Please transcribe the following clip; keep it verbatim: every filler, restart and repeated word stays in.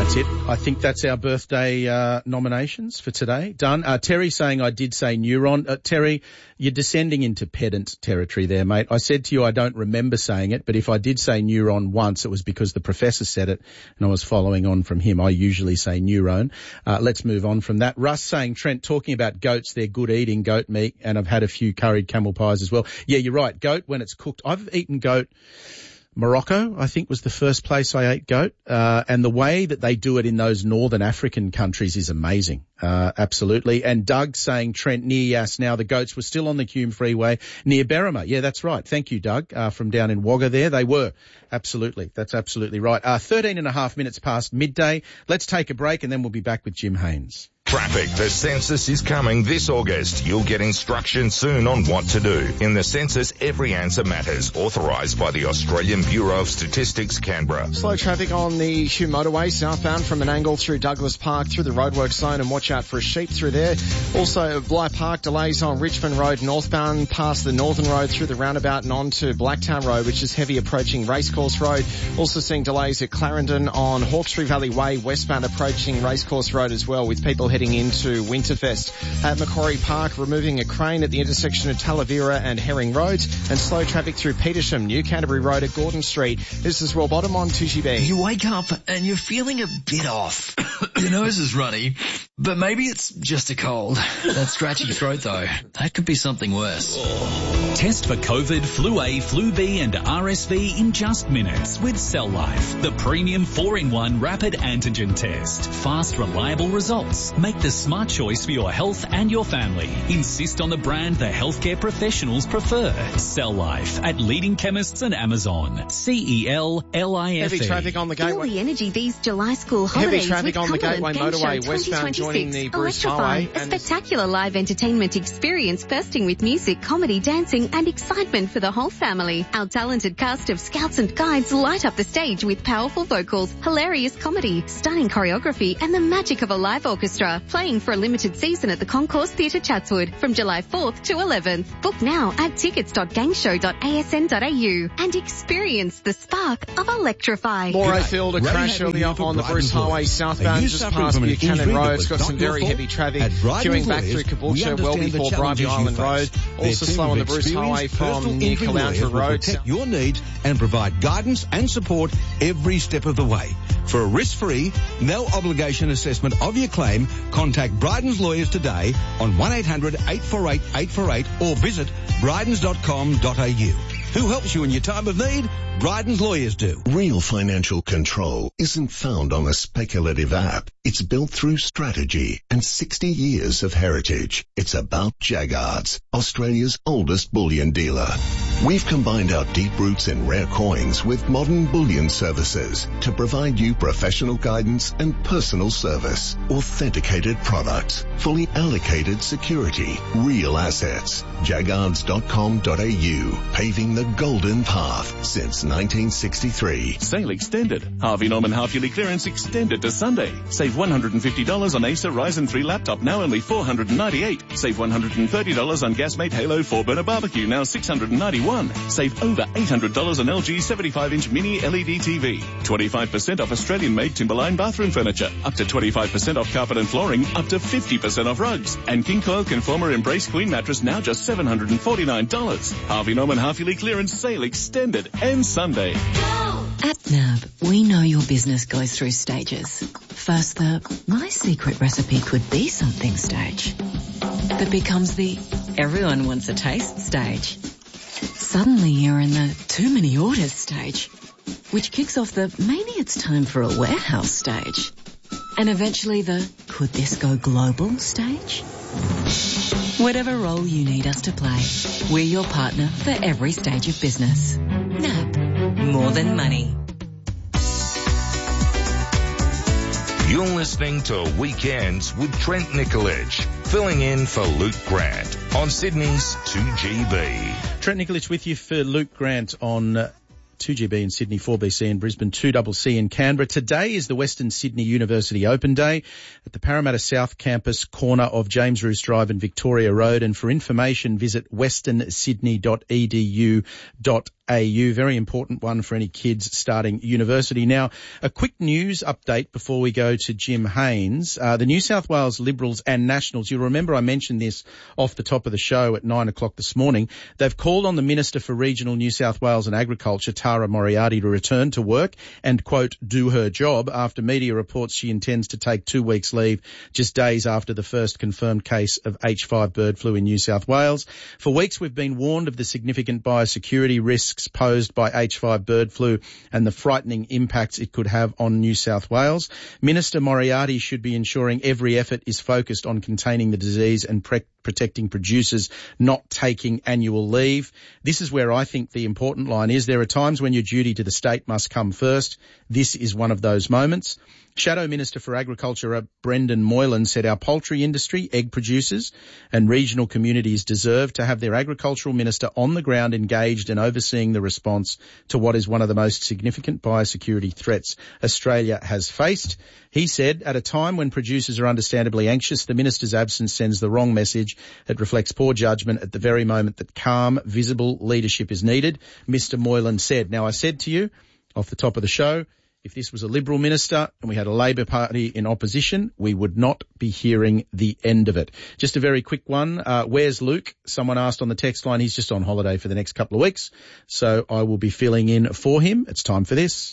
That's it. I think that's our birthday uh, nominations for today. Done. Uh, Terry saying I did say neuron. Uh, Terry, you're descending into pedant territory there, mate. I said to you I don't remember saying it, but if I did say neuron once, it was because the professor said it and I was following on from him. I usually say neurone. Uh, let's move on from that. Russ saying, Trent, talking about goats, they're good eating, goat meat, and I've had a few curried camel pies as well. Yeah, you're right. Goat, when it's cooked. I've eaten goat. Morocco, I think, was the first place I ate goat. Uh, and the way that they do it in those northern African countries is amazing. Uh, absolutely. And Doug saying, Trent, near Yass now, the goats were still on the Hume Freeway near Berrima. Yeah, that's right. Thank you, Doug, uh, from down in Wagga there. They were. Absolutely. That's absolutely right. Uh, thirteen and a half minutes past midday. Let's take a break and then we'll be back with Jim Haynes. Traffic. The census is coming this August. You'll get instructions soon on what to do. In the census, every answer matters. Authorised by the Australian Bureau of Statistics, Canberra. Slow traffic on the Hume Motorway, southbound from an angle through Douglas Park through the roadworks zone, and watch out for a sheep through there. Also, Bligh Park delays on Richmond Road northbound past the Northern Road through the roundabout and on to Blacktown Road, which is heavy approaching Racecourse Road. Also seeing delays at Clarendon on Hawkesbury Valley Way, westbound approaching Racecourse Road as well, with people heading into Winterfest. At Macquarie Park, removing a crane at the intersection of Talavera and Herring Roads, and slow traffic through Petersham, New Canterbury Road at Gordon Street. This is Roll Bottom on two G B. You wake up and you're feeling a bit off. Your nose is runny, but maybe it's just a cold. That scratchy throat though, that could be something worse. Test for COVID, Flu A, Flu B and R S V in just minutes with Cell Life, the premium four in one rapid antigen test. Fast, reliable results. Make the smart choice for your health and your family. Insist on the brand the healthcare professionals prefer. Cell Life at leading chemists and Amazon. C E L L I F E. Heavy traffic on the Feel Gateway. the energy these July school holidays Heavy traffic with on the Cumberland Gateway Game Motorway, Show westbound joining the Bruce Electrify, Highway. a spectacular live entertainment experience bursting with music, comedy, dancing and excitement for the whole family. Our talented cast of scouts and guides light up the stage with powerful vocals, hilarious comedy, stunning choreography and the magic of a live orchestra, playing for a limited season at the Concourse Theatre Chatswood from July fourth to eleventh. Book now at tickets dot gangshow dot a s n dot a u and experience the spark of Electrify. Morayfield, a crash earlier on the Bruce Highway southbound just past Buchanan Road. It's got some very heavy traffic queuing back through Caboolture well before Bribey Island Road. Also slow on the Bruce Highway from near Caloundra Road. Protect your needs and provide guidance and support every step of the way. For a risk-free, no obligation assessment of your claim, contact Bryden's Lawyers today on one eight hundred eight four eight eight four eight or visit brydens dot com dot a u. Who helps you in your time of need? Bryden's Lawyers do. Real financial control isn't found on a speculative app. It's built through strategy and sixty years of heritage. It's about Jaggards, Australia's oldest bullion dealer. We've combined our deep roots in rare coins with modern bullion services to provide you professional guidance and personal service. Authenticated products, fully allocated security, real assets. Jaggards dot com dot a u, paving the golden path since nineteen sixty-three. Sale extended. Harvey Norman half-yearly clearance extended to Sunday. Save one hundred fifty dollars on Acer Ryzen three laptop, now only four hundred ninety-eight dollars. Save one hundred thirty dollars on Gasmate Halo four burner barbecue, now six hundred ninety-one dollars. Save over eight hundred dollars on L G seventy-five inch mini L E D T V. twenty-five percent off Australian-made Timberline bathroom furniture. Up to twenty-five percent off carpet and flooring. Up to fifty percent off rugs. And King Coil Conformer Embrace Queen mattress, now just seven hundred forty-nine dollars. Harvey Norman half-yearly clearance sale extended and Sunday. At N A B, we know your business goes through stages. First, the my secret recipe could be something stage that becomes the everyone wants a taste stage. Suddenly you're in the too many orders stage, which kicks off the maybe it's time for a warehouse stage. And eventually the could this go global stage? Whatever role you need us to play, we're your partner for every stage of business. N A B, more than money. You're listening to Weekends with Trent Nicolich, filling in for Luke Grant on Sydney's two G B. Trent Nicolich with you for Luke Grant on uh, two G B in Sydney, four B C in Brisbane, two C C in Canberra. Today is the Western Sydney University Open Day at the Parramatta South Campus, corner of James Roos Drive and Victoria Road. And for information, visit western sydney dot e d u dot a u. Very important one for any kids starting university. Now, a quick news update before we go to Jim Haynes. Uh, the New South Wales Liberals and Nationals, you'll remember I mentioned this off the top of the show at nine o'clock this morning. They've called on the Minister for Regional New South Wales and Agriculture, Tara Moriarty, to return to work and, quote, do her job after media reports she intends to take two weeks leave just days after the first confirmed case of H five bird flu in New South Wales. For weeks we've been warned of the significant biosecurity risks posed by H five bird flu and the frightening impacts it could have on New South Wales. Minister Moriarty should be ensuring every effort is focused on containing the disease and pre- protecting producers not taking annual leave. This is where I think the important line is. There are times when your duty to the state must come first. This is one of those moments. Shadow Minister for Agriculture, Brendan Moylan, said our poultry industry, egg producers and regional communities deserve to have their agricultural minister on the ground engaged and overseeing the response to what is one of the most significant biosecurity threats Australia has faced. He said, at a time when producers are understandably anxious, the minister's absence sends the wrong message. It reflects poor judgment at the very moment that calm, visible leadership is needed, Mister Moylan said. Now, I said to you off the top of the show, if this was a Liberal minister and we had a Labor Party in opposition, we would not be hearing the end of it. Just a very quick one. Uh, where's Luke? Someone asked on the text line. He's just on holiday for the next couple of weeks, so I will be filling in for him. It's time for this.